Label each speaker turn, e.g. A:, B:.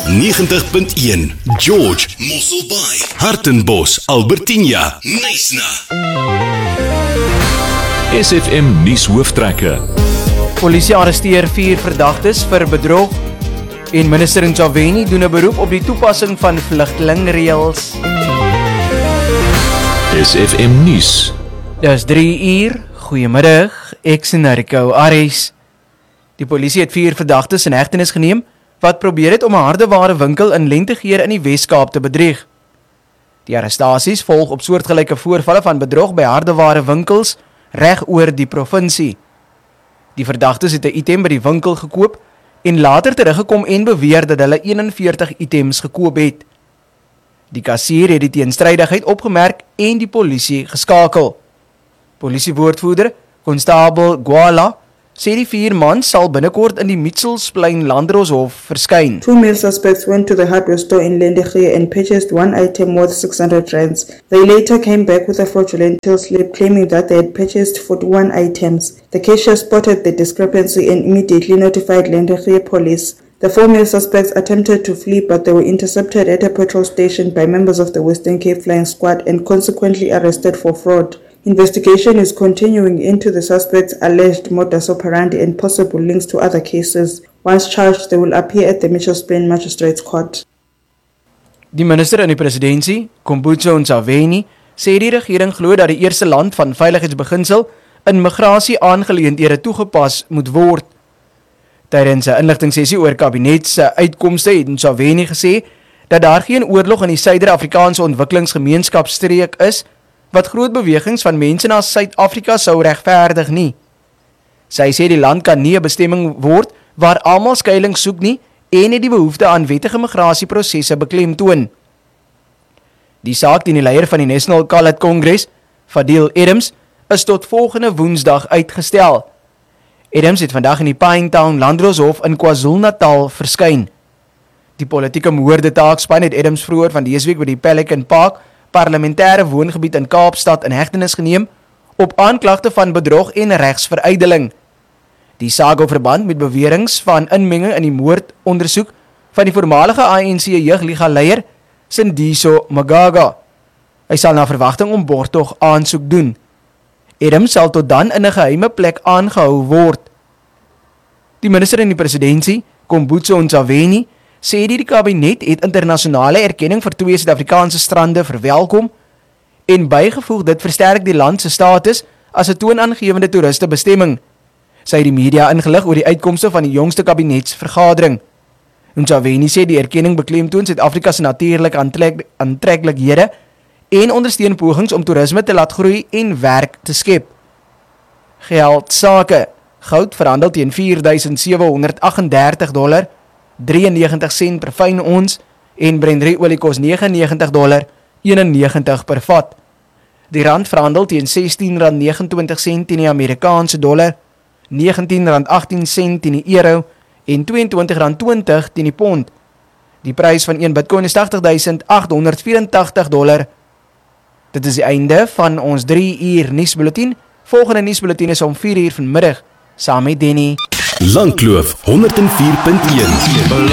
A: 90.1 George, Mosselbaai, Hartenbos, Albertinia, Knysna.
B: SFM nuus hooftrekke.
C: Polisie arresteer 4 verdagtes vir bedrog en minister Ntshavheni doen 'n beroep op die toepassing van vlugtelingreëls.
B: SFM nuus.
C: Dis 3 uur. Goeiemiddag. Ek is Rico Aries. Die polisie het 4 verdagtes in hegtenis geneem wat probeer het om 'n hardeware winkel in Lentegeer in die Wes-Kaap te bedrieg. Die arrestasies volg op soortgelyke voorvalle van bedrog by hardeware winkels reg oor die provinsie. Die verdagtes het 'n item by die winkel gekoop en later teruggekom en beweer dat hulle 41 items gekoop het. Die kassier het die teenstrydigheid opgemerk en die polisie geskakel. Polisiewoordvoerder, Konstabel Gwala, sê die 4 mans sal binnekort in die Mitchellsplein Landdroshof verskyn.
D: 2 male suspects went to the hardware store in Lentegeer and purchased 1 item worth 600 rands. They later came back with a fraudulent slip claiming that they had purchased 41 items. The cashier spotted the discrepancy and immediately notified Lentegeer police. The 4 male suspects attempted to flee but they were intercepted at a petrol station by members of the Western Cape Flying Squad and consequently arrested for fraud. Investigation is continuing into the suspects' alleged modus operandi and possible links to other cases. Once charged, they will appear at the Mitchellsplein Magistrates Court.
C: Die minister in die presidentsie, Kombutso Ntshavheni, sê die regering glo dat die eerste land van veiligheidsbeginsel in migrasie-aangeleenthede toegepas moet word. Tydens 'n inligtingsessie oor kabinet se uitkomste het Ntshavheni gesê dat daar geen oorlog in die Suider-Afrikaanse Ontwikkelingsgemeenskapstreek is wat groot bewegings van mense na Suid-Afrika sou regverdig nie. Sy sê die land kan nie 'n bestemming word waar almal skuiling soek nie en het die behoefte aan wettige migrasieprosesse beklemtoon. Die saak teen die leier van die National Coloured Congress, Fadil Adams, is tot volgende Woensdag uitgestel. Adams het vandag in die Pinetown Landdroshof in KwaZulu-Natal verskyn. Die politieke moordetaakspan het Adams vroeër van dese week by die Pelican Park parlementêre woongebied in Kaapstad in hegtenis geneem op aanklagte van bedrog en regsveruideling. Die saak hou verband met beweringe van inmenging in die moordondersoek van die voormalige ANC jeugliga leier Sindiso Magaga. Hy sal na verwagting om borgtog aansoek doen. Adams sal tot dan in 'n geheime plek aangehou word. Die minister in die presidentsie, Kombutso Ntshavheni, sê die kabinet het internasionale erkenning vir 2 Suid-Afrikaanse strande verwelkom en bygevoeg dit versterk die land se status as 'n toonaangewende toeristebestemming. Sy het die media ingelig oor die uitkomste van die jongste kabinetsvergadering. Ntshavheni sê die erkenning beklemtoon Suid-Afrika se natuurlike aantreklikhede en ondersteun pogings om toerisme te laat groei en werk te skep. Geldsake. Goud verhandel teen $4,738, 93 sent per fyn ons en Brent olie kos $99.91 per vat. Die rand verhandel teen R16.29 teen die Amerikaanse dollar, R19.18 teen die euro en R22.20 teen die pond. Die prys van 1 Bitcoin is $80,884. Dit is die einde van ons 3 uur nuusbulletin. Volgende nuusbulletin is om 4 uur vanmiddag, saam met Denny.
A: Langkloof 104.1